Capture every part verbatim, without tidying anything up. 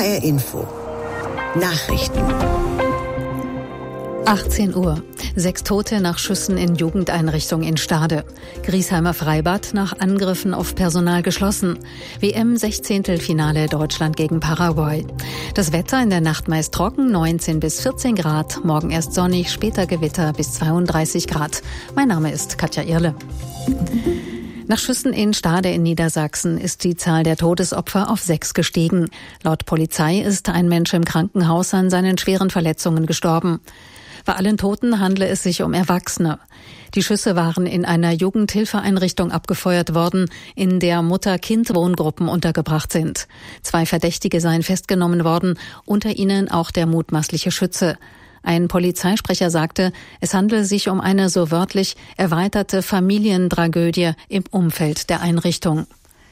R Info. Nachrichten. achtzehn Uhr. Sechs Tote nach Schüssen in Jugendeinrichtung in Stade. Griesheimer Freibad nach Angriffen auf Personal geschlossen. W M-Sechzehntelfinale Deutschland gegen Paraguay. Das Wetter in der Nacht meist trocken, neunzehn bis vierzehn Grad. Morgen erst sonnig, später Gewitter bis zweiunddreißig Grad. Mein Name ist Katja Irle. Nach Schüssen in Stade in Niedersachsen ist die Zahl der Todesopfer auf sechs gestiegen. Laut Polizei ist ein Mensch im Krankenhaus an seinen schweren Verletzungen gestorben. Bei allen Toten handle es sich um Erwachsene. Die Schüsse waren in einer Jugendhilfeeinrichtung abgefeuert worden, in der Mutter-Kind-Wohngruppen untergebracht sind. Zwei Verdächtige seien festgenommen worden, unter ihnen auch der mutmaßliche Schütze. Ein Polizeisprecher sagte, es handele sich um eine so wörtlich erweiterte Familientragödie im Umfeld der Einrichtung.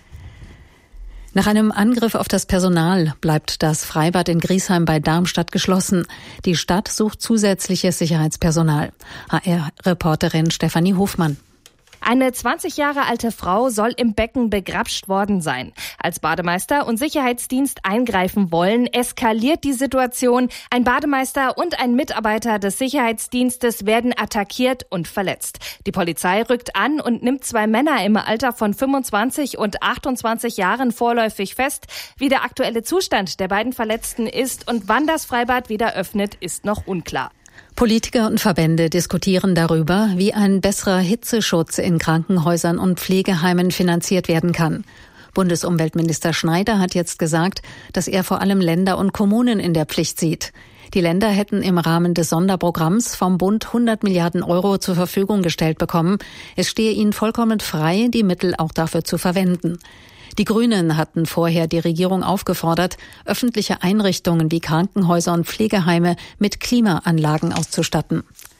Nach einem Angriff auf das Personal bleibt das Freibad in Griesheim bei Darmstadt geschlossen. Die Stadt sucht zusätzliches Sicherheitspersonal. H R-Reporterin Stefanie Hofmann. Eine zwanzig Jahre alte Frau soll im Becken begrapscht worden sein. Als Bademeister und Sicherheitsdienst eingreifen wollen, eskaliert die Situation. Ein Bademeister und ein Mitarbeiter des Sicherheitsdienstes werden attackiert und verletzt. Die Polizei rückt an und nimmt zwei Männer im Alter von fünfundzwanzig und achtundzwanzig Jahren vorläufig fest. Wie der aktuelle Zustand der beiden Verletzten ist und wann das Freibad wieder öffnet, ist noch unklar. Politiker und Verbände diskutieren darüber, wie ein besserer Hitzeschutz in Krankenhäusern und Pflegeheimen finanziert werden kann. Bundesumweltminister Schneider hat jetzt gesagt, dass er vor allem Länder und Kommunen in der Pflicht sieht. Die Länder hätten im Rahmen des Sonderprogramms vom Bund hundert Milliarden Euro zur Verfügung gestellt bekommen. Es stehe ihnen vollkommen frei, die Mittel auch dafür zu verwenden. Die Grünen hatten vorher die Regierung aufgefordert, öffentliche Einrichtungen wie Krankenhäuser und Pflegeheime mit Klimaanlagen auszustatten.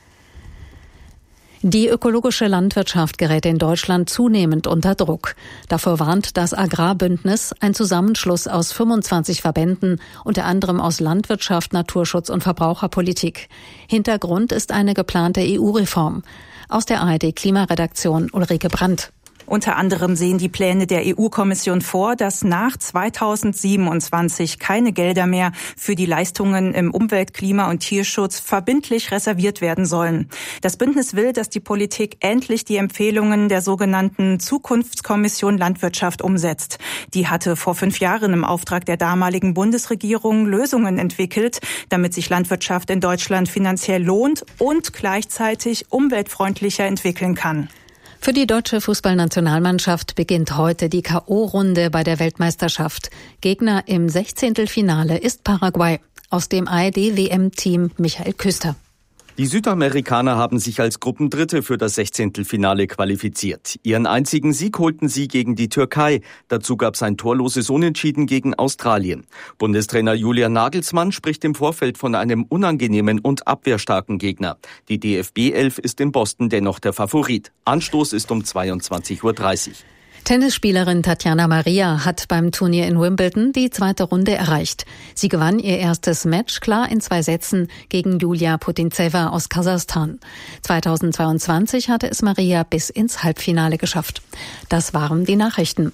Die ökologische Landwirtschaft gerät in Deutschland zunehmend unter Druck. Davor warnt das Agrarbündnis, ein Zusammenschluss aus fünfundzwanzig Verbänden, unter anderem aus Landwirtschaft, Naturschutz und Verbraucherpolitik. Hintergrund ist eine geplante E U-Reform. Aus der A R D-Klimaredaktion Ulrike Brandt. Unter anderem sehen die Pläne der E U-Kommission vor, dass nach zweitausendsiebenundzwanzig keine Gelder mehr für die Leistungen im Umwelt-, Klima- und Tierschutz verbindlich reserviert werden sollen. Das Bündnis will, dass die Politik endlich die Empfehlungen der sogenannten Zukunftskommission Landwirtschaft umsetzt. Die hatte vor fünf Jahren im Auftrag der damaligen Bundesregierung Lösungen entwickelt, damit sich Landwirtschaft in Deutschland finanziell lohnt und gleichzeitig umweltfreundlicher entwickeln kann. Für die deutsche Fußballnationalmannschaft beginnt heute die K O-Runde bei der Weltmeisterschaft. Gegner im Sechzehntelfinale ist Paraguay. Aus dem A R D-W M-Team Michael Küster. Die Südamerikaner haben sich als Gruppendritte für das Sechzehntelfinale qualifiziert. Ihren einzigen Sieg holten sie gegen die Türkei. Dazu gab es ein torloses Unentschieden gegen Australien. Bundestrainer Julian Nagelsmann spricht im Vorfeld von einem unangenehmen und abwehrstarken Gegner. Die D F B-Elf ist in Boston dennoch der Favorit. Anstoß ist um zweiundzwanzig Uhr dreißig. Tennisspielerin Tatjana Maria hat beim Turnier in Wimbledon die zweite Runde erreicht. Sie gewann ihr erstes Match klar in zwei Sätzen gegen Julia Putintseva aus Kasachstan. zweitausendzweiundzwanzig hatte es Maria bis ins Halbfinale geschafft. Das waren die Nachrichten.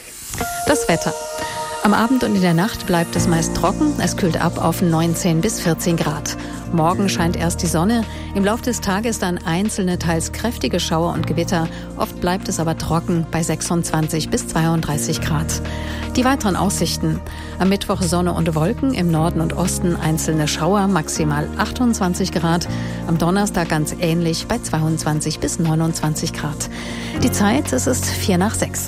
Das Wetter. Am Abend und in der Nacht bleibt es meist trocken. Es kühlt ab auf neunzehn bis vierzehn Grad. Morgen scheint erst die Sonne. Im Laufe des Tages dann einzelne, teils kräftige Schauer und Gewitter. Oft bleibt es aber trocken bei sechsundzwanzig bis zweiunddreißig Grad. Die weiteren Aussichten. Am Mittwoch Sonne und Wolken, im Norden und Osten einzelne Schauer, maximal achtundzwanzig Grad. Am Donnerstag ganz ähnlich bei zweiundzwanzig bis neunundzwanzig Grad. Die Zeit, es ist vier nach sechs.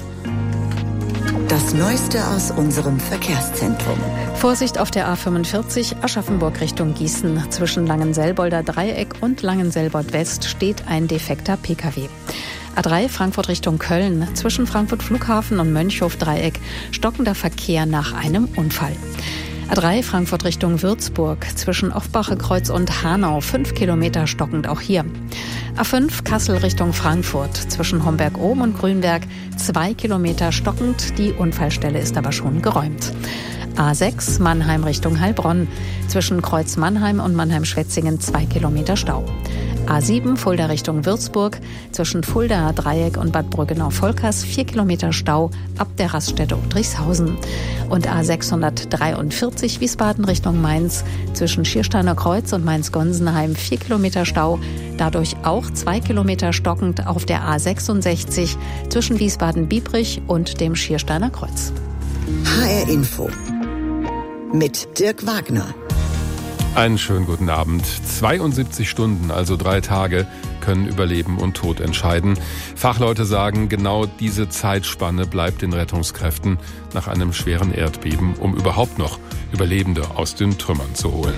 Das Neueste aus unserem Verkehrszentrum. Vorsicht auf der A fünfundvierzig, Aschaffenburg Richtung Gießen. Zwischen Langenselbolder Dreieck und Langenselbold West steht ein defekter P K W. A drei Frankfurt Richtung Köln. Zwischen Frankfurt Flughafen und Mönchhof Dreieck stockender Verkehr nach einem Unfall. A drei Frankfurt Richtung Würzburg, zwischen Offbache Kreuz und Hanau, fünf Kilometer stockend auch hier. A fünf Kassel Richtung Frankfurt, zwischen Homberg-Ohm und Grünberg, zwei Kilometer stockend, die Unfallstelle ist aber schon geräumt. A sechs Mannheim Richtung Heilbronn, zwischen Kreuz Mannheim und Mannheim-Schwetzingen, zwei Kilometer Stau. A sieben Fulda Richtung Würzburg, zwischen Fuldaer Dreieck und Bad Brückenau-Volkers vier Kilometer Stau ab der Raststätte Udrichshausen. Und A sechshundertdreiundvierzig Wiesbaden Richtung Mainz, zwischen Schiersteiner Kreuz und Mainz-Gonsenheim vier Kilometer Stau, dadurch auch zwei Kilometer stockend auf der A sechsundsechzig zwischen Wiesbaden-Biebrich und dem Schiersteiner Kreuz. H R Info mit Dirk Wagner. Einen schönen guten Abend. zweiundsiebzig Stunden, also drei Tage, können über Leben und Tod entscheiden. Fachleute sagen, genau diese Zeitspanne bleibt den Rettungskräften nach einem schweren Erdbeben, um überhaupt noch Überlebende aus den Trümmern zu holen.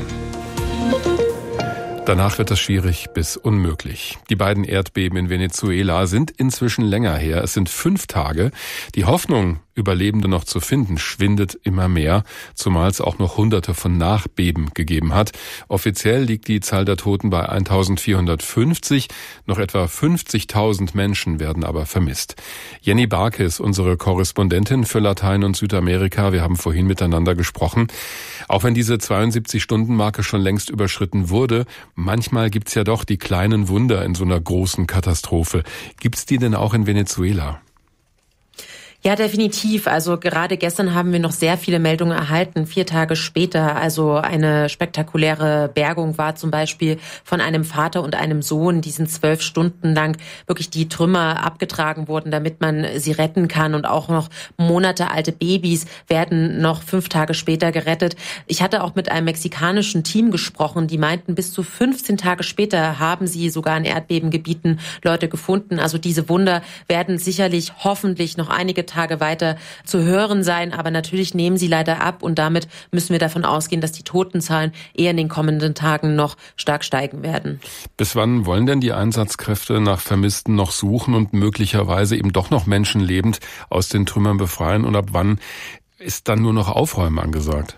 Danach wird das schwierig bis unmöglich. Die beiden Erdbeben in Venezuela sind inzwischen länger her. Es sind fünf Tage. Die Hoffnung, Überlebende noch zu finden, schwindet immer mehr, zumal es auch noch Hunderte von Nachbeben gegeben hat. Offiziell liegt die Zahl der Toten bei eintausendvierhundertfünfzig. Noch etwa fünfzigtausend Menschen werden aber vermisst. Jenny Barke ist unsere Korrespondentin für Latein- und Südamerika. Wir haben vorhin miteinander gesprochen. Auch wenn diese zweiundsiebzig-Stunden-Marke schon längst überschritten wurde, manchmal gibt's ja doch die kleinen Wunder in so einer großen Katastrophe. Gibt's die denn auch in Venezuela? Ja, definitiv. Also gerade gestern haben wir noch sehr viele Meldungen erhalten, vier Tage später. Also eine spektakuläre Bergung war zum Beispiel von einem Vater und einem Sohn, die sind zwölf Stunden lang wirklich die Trümmer abgetragen wurden, damit man sie retten kann. Und auch noch monatealte Babys werden noch fünf Tage später gerettet. Ich hatte auch mit einem mexikanischen Team gesprochen, die meinten, bis zu fünfzehn Tage später haben sie sogar in Erdbebengebieten Leute gefunden. Also diese Wunder werden sicherlich hoffentlich noch einige Tage weiter zu hören sein, aber natürlich nehmen sie leider ab und damit müssen wir davon ausgehen, dass die Totenzahlen eher in den kommenden Tagen noch stark steigen werden. Bis wann wollen denn die Einsatzkräfte nach Vermissten noch suchen und möglicherweise eben doch noch Menschen lebend aus den Trümmern befreien und ab wann ist dann nur noch Aufräumen angesagt?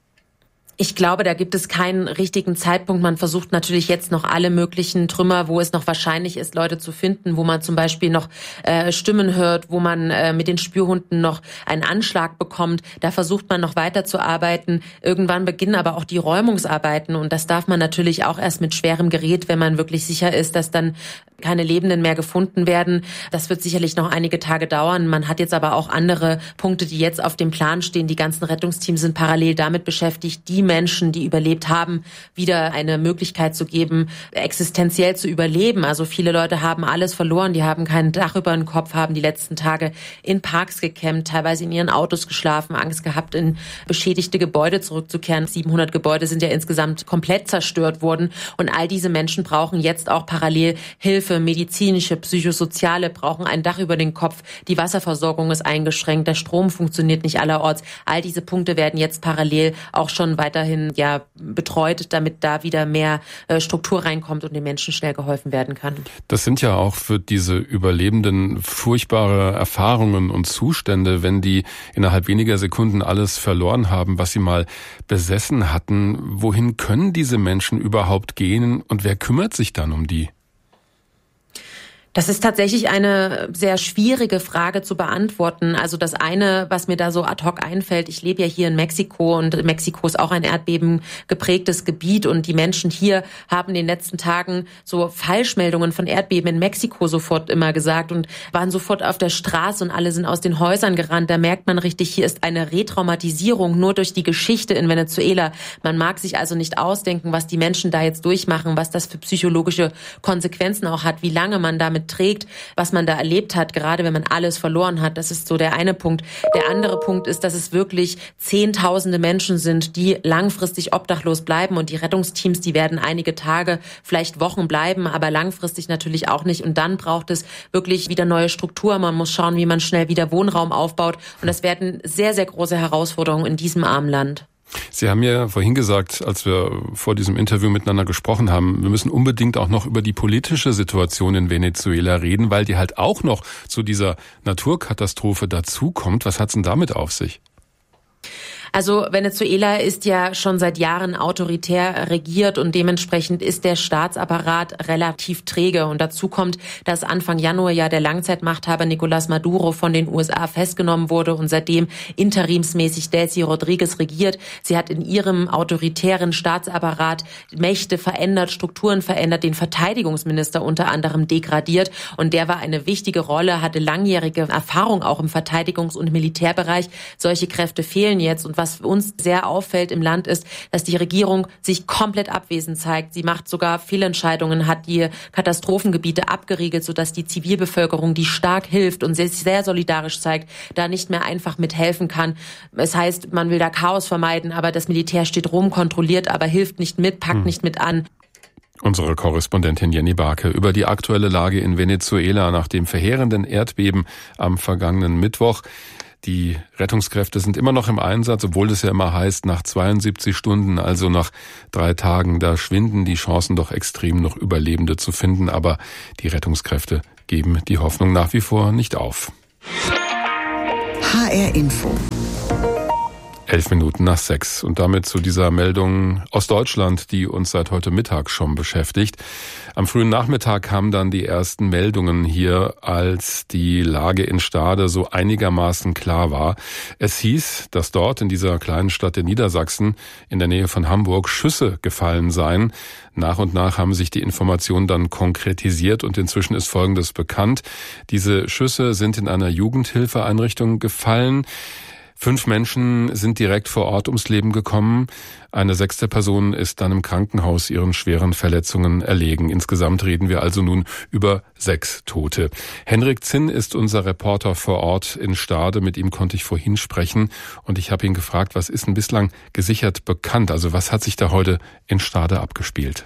Ich glaube, da gibt es keinen richtigen Zeitpunkt. Man versucht natürlich jetzt noch alle möglichen Trümmer, wo es noch wahrscheinlich ist, Leute zu finden, wo man zum Beispiel noch äh, Stimmen hört, wo man äh, mit den Spürhunden noch einen Anschlag bekommt. Da versucht man noch weiterzuarbeiten. Irgendwann beginnen aber auch die Räumungsarbeiten und das darf man natürlich auch erst mit schwerem Gerät, wenn man wirklich sicher ist, dass dann keine Lebenden mehr gefunden werden. Das wird sicherlich noch einige Tage dauern. Man hat jetzt aber auch andere Punkte, die jetzt auf dem Plan stehen. Die ganzen Rettungsteams sind parallel damit beschäftigt, die Menschen, die überlebt haben, wieder eine Möglichkeit zu geben, existenziell zu überleben. Also viele Leute haben alles verloren. Die haben kein Dach über den Kopf, haben die letzten Tage in Parks gecampt, teilweise in ihren Autos geschlafen, Angst gehabt, in beschädigte Gebäude zurückzukehren. siebenhundert Gebäude sind ja insgesamt komplett zerstört worden. Und all diese Menschen brauchen jetzt auch parallel Hilfe. Medizinische, psychosoziale, brauchen ein Dach über den Kopf. Die Wasserversorgung ist eingeschränkt, der Strom funktioniert nicht allerorts. All diese Punkte werden jetzt parallel auch schon weiterhin ja betreut, damit da wieder mehr äh, Struktur reinkommt und den Menschen schnell geholfen werden kann. Das sind ja auch für diese Überlebenden furchtbare Erfahrungen und Zustände, wenn die innerhalb weniger Sekunden alles verloren haben, was sie mal besessen hatten. Wohin können diese Menschen überhaupt gehen und wer kümmert sich dann um die? Das ist tatsächlich eine sehr schwierige Frage zu beantworten. Also das eine, was mir da so ad hoc einfällt, ich lebe ja hier in Mexiko und Mexiko ist auch ein Erdbeben geprägtes Gebiet und die Menschen hier haben in den letzten Tagen so Falschmeldungen von Erdbeben in Mexiko sofort immer gesagt und waren sofort auf der Straße und alle sind aus den Häusern gerannt. Da merkt man richtig, hier ist eine Retraumatisierung nur durch die Geschichte in Venezuela. Man mag sich also nicht ausdenken, was die Menschen da jetzt durchmachen, was das für psychologische Konsequenzen auch hat, wie lange man damit trägt, was man da erlebt hat, gerade wenn man alles verloren hat. Das ist so der eine Punkt. Der andere Punkt ist, dass es wirklich Zehntausende Menschen sind, die langfristig obdachlos bleiben und die Rettungsteams, die werden einige Tage, vielleicht Wochen bleiben, aber langfristig natürlich auch nicht. Und dann braucht es wirklich wieder neue Struktur. Man muss schauen, wie man schnell wieder Wohnraum aufbaut. Und das werden sehr, sehr große Herausforderungen in diesem armen Land. Sie haben ja vorhin gesagt, als wir vor diesem Interview miteinander gesprochen haben, wir müssen unbedingt auch noch über die politische Situation in Venezuela reden, weil die halt auch noch zu dieser Naturkatastrophe dazukommt. Was hat's denn damit auf sich? Also Venezuela ist ja schon seit Jahren autoritär regiert und dementsprechend ist der Staatsapparat relativ träge. Und dazu kommt, dass Anfang Januar ja der Langzeitmachthaber Nicolás Maduro von den U S A festgenommen wurde und seitdem interimsmäßig Delcy Rodríguez regiert. Sie hat in ihrem autoritären Staatsapparat Mächte verändert, Strukturen verändert, den Verteidigungsminister unter anderem degradiert. Und der war eine wichtige Rolle, hatte langjährige Erfahrung auch im Verteidigungs- und Militärbereich. Solche Kräfte fehlen jetzt. Und was uns sehr auffällt im Land ist, dass die Regierung sich komplett abwesend zeigt. Sie macht sogar Fehlentscheidungen, hat die Katastrophengebiete abgeriegelt, sodass die Zivilbevölkerung, die stark hilft und sich sehr solidarisch zeigt, da nicht mehr einfach mithelfen kann. Es heißt, man will da Chaos vermeiden, aber das Militär steht rum, kontrolliert, aber hilft nicht mit, packt hm. nicht mit an. Unsere Korrespondentin Jenny Barke über die aktuelle Lage in Venezuela nach dem verheerenden Erdbeben am vergangenen Mittwoch. Die Rettungskräfte sind immer noch im Einsatz, obwohl es ja immer heißt, nach zweiundsiebzig Stunden, also nach drei Tagen, da schwinden die Chancen doch extrem, noch Überlebende zu finden. Aber die Rettungskräfte geben die Hoffnung nach wie vor nicht auf. H R Info. Elf Minuten nach sechs und damit zu dieser Meldung aus Deutschland, die uns seit heute Mittag schon beschäftigt. Am frühen Nachmittag kamen dann die ersten Meldungen hier, als die Lage in Stade so einigermaßen klar war. Es hieß, dass dort in dieser kleinen Stadt in Niedersachsen in der Nähe von Hamburg Schüsse gefallen seien. Nach und nach haben sich die Informationen dann konkretisiert und inzwischen ist Folgendes bekannt. Diese Schüsse sind in einer Jugendhilfeeinrichtung gefallen. Fünf Menschen sind direkt vor Ort ums Leben gekommen. Eine sechste Person ist dann im Krankenhaus ihren schweren Verletzungen erlegen. Insgesamt reden wir also nun über sechs Tote. Henrik Zinn ist unser Reporter vor Ort in Stade. Mit ihm konnte ich vorhin sprechen und ich habe ihn gefragt, was ist denn bislang gesichert bekannt? Also was hat sich da heute in Stade abgespielt?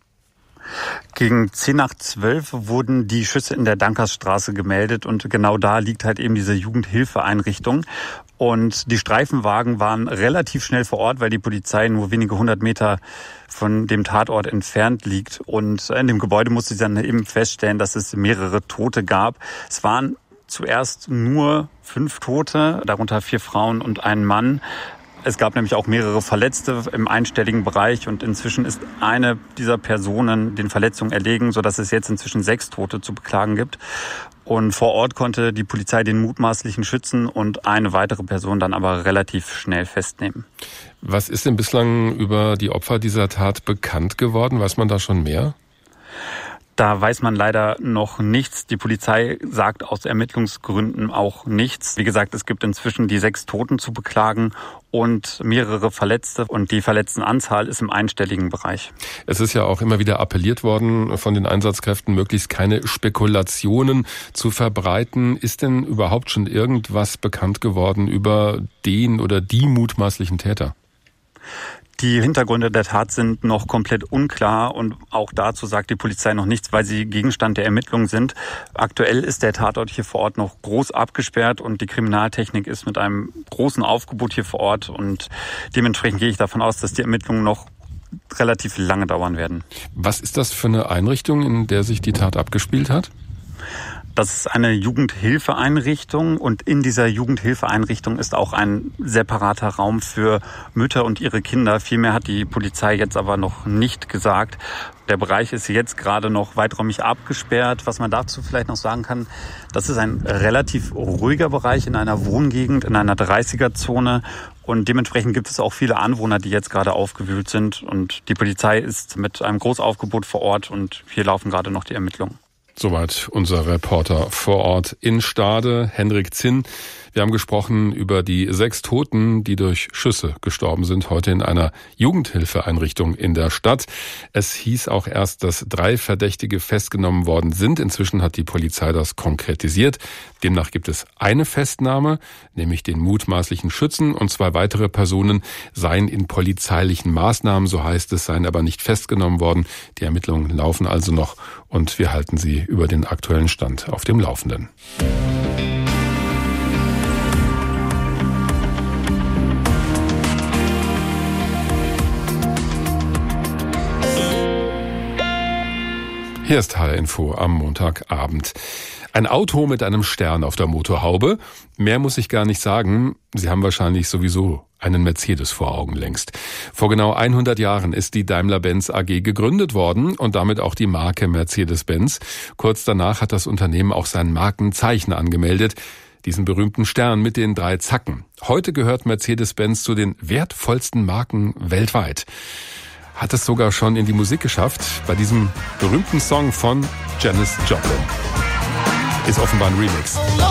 Gegen zehn nach zwölf wurden die Schüsse in der Dankersstraße gemeldet und genau da liegt halt eben diese Jugendhilfeeinrichtung. Und die Streifenwagen waren relativ schnell vor Ort, weil die Polizei nur wenige hundert Meter von dem Tatort entfernt liegt. Und in dem Gebäude musste sie dann eben feststellen, dass es mehrere Tote gab. Es waren zuerst nur fünf Tote, darunter vier Frauen und ein Mann. Es gab nämlich auch mehrere Verletzte im einstelligen Bereich und inzwischen ist eine dieser Personen den Verletzungen erlegen, sodass es jetzt inzwischen sechs Tote zu beklagen gibt. Und vor Ort konnte die Polizei den mutmaßlichen Schützen und eine weitere Person dann aber relativ schnell festnehmen. Was ist denn bislang über die Opfer dieser Tat bekannt geworden? Weiß man da schon mehr? Da weiß man leider noch nichts. Die Polizei sagt aus Ermittlungsgründen auch nichts. Wie gesagt, es gibt inzwischen die sechs Toten zu beklagen und mehrere Verletzte. Und die Verletztenanzahl ist im einstelligen Bereich. Es ist ja auch immer wieder appelliert worden von den Einsatzkräften, möglichst keine Spekulationen zu verbreiten. Ist denn überhaupt schon irgendwas bekannt geworden über den oder die mutmaßlichen Täter? Die Hintergründe der Tat sind noch komplett unklar und auch dazu sagt die Polizei noch nichts, weil sie Gegenstand der Ermittlungen sind. Aktuell ist der Tatort hier vor Ort noch groß abgesperrt und die Kriminaltechnik ist mit einem großen Aufgebot hier vor Ort und dementsprechend gehe ich davon aus, dass die Ermittlungen noch relativ lange dauern werden. Was ist das für eine Einrichtung, in der sich die Tat abgespielt hat? Das ist eine Jugendhilfeeinrichtung und in dieser Jugendhilfeeinrichtung ist auch ein separater Raum für Mütter und ihre Kinder. Viel mehr hat die Polizei jetzt aber noch nicht gesagt. Der Bereich ist jetzt gerade noch weiträumig abgesperrt. Was man dazu vielleicht noch sagen kann, das ist ein relativ ruhiger Bereich in einer Wohngegend, in einer dreißiger-Zone. Und dementsprechend gibt es auch viele Anwohner, die jetzt gerade aufgewühlt sind. Und die Polizei ist mit einem Großaufgebot vor Ort und hier laufen gerade noch die Ermittlungen. Soweit unser Reporter vor Ort in Stade, Henrik Zinn. Wir haben gesprochen über die sechs Toten, die durch Schüsse gestorben sind, heute in einer Jugendhilfeeinrichtung in der Stadt. Es hieß auch erst, dass drei Verdächtige festgenommen worden sind. Inzwischen hat die Polizei das konkretisiert. Demnach gibt es eine Festnahme, nämlich den mutmaßlichen Schützen, und zwei weitere Personen seien in polizeilichen Maßnahmen, so heißt es, seien aber nicht festgenommen worden. Die Ermittlungen laufen also noch und wir halten Sie über den aktuellen Stand auf dem Laufenden. Hier ist H R Info am Montagabend. Ein Auto mit einem Stern auf der Motorhaube. Mehr muss ich gar nicht sagen. Sie haben wahrscheinlich sowieso einen Mercedes vor Augen längst. Vor genau hundert Jahren ist die Daimler-Benz A G gegründet worden und damit auch die Marke Mercedes-Benz. Kurz danach hat das Unternehmen auch sein Markenzeichen angemeldet, diesen berühmten Stern mit den drei Zacken. Heute gehört Mercedes-Benz zu den wertvollsten Marken weltweit. Hat es sogar schon in die Musik geschafft, bei diesem berühmten Song von Janis Joplin. Ist offenbar ein Remix.